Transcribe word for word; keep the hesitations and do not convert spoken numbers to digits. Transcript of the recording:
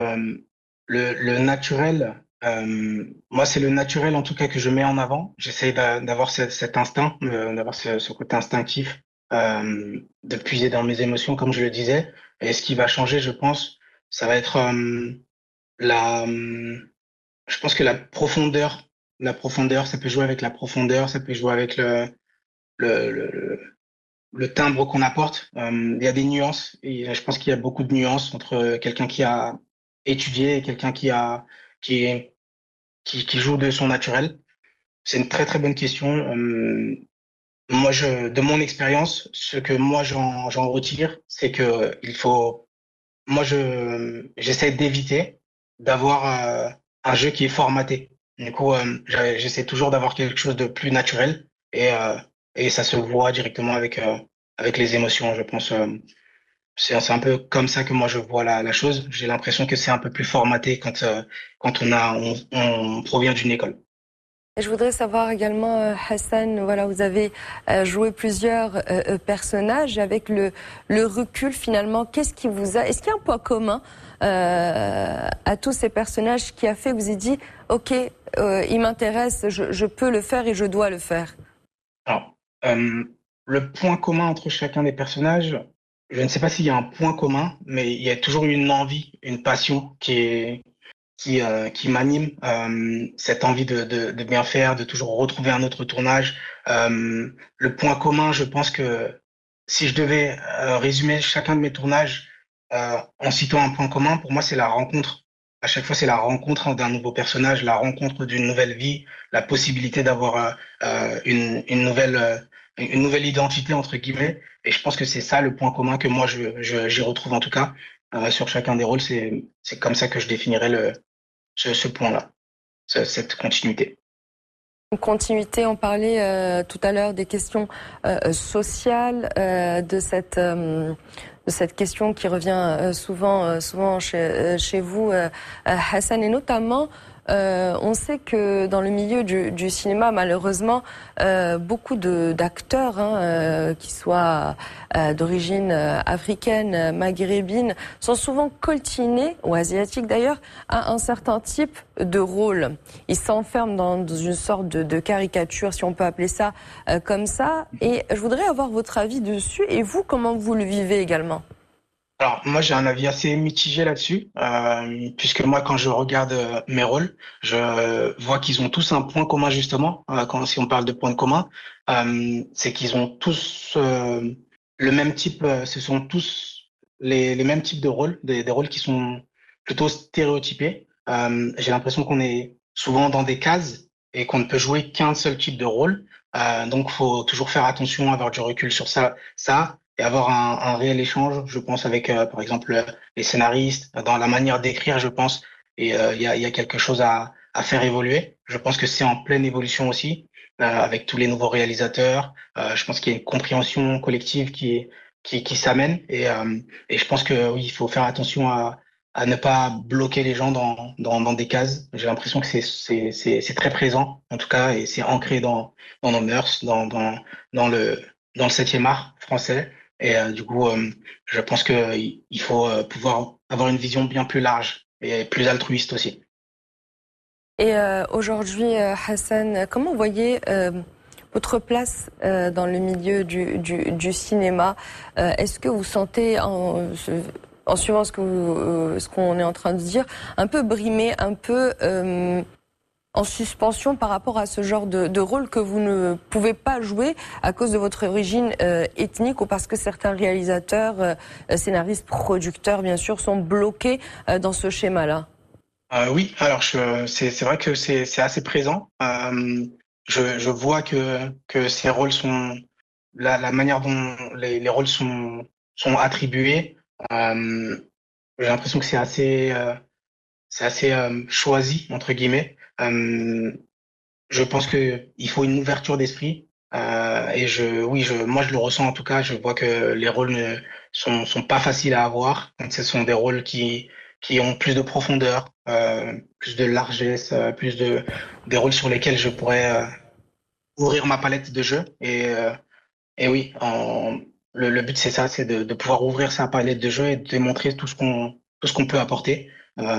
Euh, le, le naturel, euh, moi, c'est le naturel en tout cas que je mets en avant. J'essaie d'a- d'avoir ce- cet instinct, euh, d'avoir ce, ce côté instinctif, euh, de puiser dans mes émotions, comme je le disais. Et ce qui va changer, je pense, ça va être euh, la, euh, je pense que la profondeur, la profondeur, ça peut jouer avec la profondeur, ça peut jouer avec le, le, le, le timbre qu'on apporte. Euh, il y a des nuances et je pense qu'il y a beaucoup de nuances entre quelqu'un qui a étudié et quelqu'un qui a qui est qui, qui joue de son naturel. C'est une très très bonne question. Euh, moi, je, de mon expérience, ce que moi j'en j'en retire, c'est que il faut, moi je j'essaie d'éviter d'avoir euh, un jeu qui est formaté. Du coup, euh, j'ai- j'essaie toujours d'avoir quelque chose de plus naturel et euh, et ça se voit directement avec euh, avec les émotions, je pense. euh, c'est c'est un peu comme ça que moi je vois la, la chose. J'ai l'impression que c'est un peu plus formaté quand euh, quand on a on, on provient d'une école. Et je voudrais savoir également, euh, Hassan, voilà, vous avez euh, joué plusieurs euh, euh, personnages. Avec le, le recul, finalement, qu'est-ce qui vous a... Est-ce qu'il y a un point commun euh, à tous ces personnages qui a fait que vous avez dit, OK, euh, il m'intéresse, je, je peux le faire et je dois le faire? Alors, euh, le point commun entre chacun des personnages, je ne sais pas s'il y a un point commun, mais il y a toujours une envie, une passion qui est qui, euh, qui m'anime, euh, cette envie de, de, de bien faire, de toujours retrouver un autre tournage. Euh, le point commun, je pense que si je devais euh, résumer chacun de mes tournages euh, en citant un point commun, pour moi, c'est la rencontre. À chaque fois, c'est la rencontre d'un nouveau personnage, la rencontre d'une nouvelle vie, la possibilité d'avoir euh, euh, une, une nouvelle, euh, une nouvelle identité, entre guillemets. Et je pense que c'est ça le point commun que moi, je, je, j'y retrouve en tout cas euh, sur chacun des rôles. C'est, c'est comme ça que je définirais le, ce, ce point-là, ce- cette continuité. Une continuité, on parlait euh, tout à l'heure des questions euh, sociales, euh, de cette euh, de cette question qui revient euh, souvent euh, souvent chez, euh, chez vous, euh, euh, Hassan, et notamment euh, on sait que dans le milieu du, du cinéma, malheureusement, euh, beaucoup de d'acteurs, hein, euh, qui soient euh, d'origine euh, africaine, euh, maghrébine, sont souvent coltinés, ou asiatiques d'ailleurs, à un certain type de rôle. Ils s'enferment dans, dans une sorte de, de caricature, si on peut appeler ça euh, comme ça. Et je voudrais avoir votre avis dessus. Et vous, comment vous le vivez également? Alors, moi, j'ai un avis assez mitigé là-dessus, euh, puisque moi, quand je regarde euh, mes rôles, je euh, vois qu'ils ont tous un point commun, justement, euh, quand, si on parle de points communs, euh, c'est qu'ils ont tous euh, le même type, euh, ce sont tous les, les mêmes types de rôles, des, des rôles qui sont plutôt stéréotypés. Euh, j'ai l'impression qu'on est souvent dans des cases et qu'on ne peut jouer qu'un seul type de rôle. Euh, donc, faut toujours faire attention, avoir du recul sur ça, ça et avoir un, un réel échange, je pense, avec, euh, par exemple, euh, les scénaristes, dans la manière d'écrire, je pense. Et euh, il y a, il y a quelque chose à, à faire évoluer. Je pense que c'est en pleine évolution aussi, euh, avec tous les nouveaux réalisateurs. Euh, je pense qu'il y a une compréhension collective qui, qui, qui s'amène. Et, euh, et je pense que oui, il faut faire attention à, à ne pas bloquer les gens dans, dans, dans des cases. J'ai l'impression que c'est, c'est, c'est, c'est très présent, en tout cas, et c'est ancré dans, dans nos mœurs, dans, dans, dans le, dans le septième art français. Et euh, du coup, euh, je pense que il il faut euh, pouvoir avoir une vision bien plus large et plus altruiste aussi. Et euh, aujourd'hui, euh, Hassan, comment vous voyez euh, votre place euh, dans le milieu du, du, du cinéma? Euh, Est-ce que vous sentez, en, en suivant ce que vous, euh, ce qu'on est en train de dire, un peu brimé, un peu euh, en suspension par rapport à ce genre de, de rôle que vous ne pouvez pas jouer à cause de votre origine euh, ethnique, ou parce que certains réalisateurs, euh, scénaristes, producteurs, bien sûr, sont bloqués euh, dans ce schéma-là? Euh, oui, alors je, c'est c'est vrai que c'est c'est assez présent. Euh, je je vois que que ces rôles sont la la manière dont les les rôles sont sont attribués. Euh, j'ai l'impression que c'est assez euh, c'est assez euh, choisi entre guillemets. Euh, je pense que il faut une ouverture d'esprit. Euh, et je, oui, je, moi je le ressens en tout cas. Je vois que les rôles ne sont sont pas faciles à avoir. Donc, ce sont des rôles qui qui ont plus de profondeur, euh, plus de largesse, euh, plus de des rôles sur lesquels je pourrais euh, ouvrir ma palette de jeux. Et euh, et oui, en, le, le but c'est ça, c'est de, de pouvoir ouvrir sa palette de jeux et de démontrer tout ce qu'on tout ce qu'on peut apporter.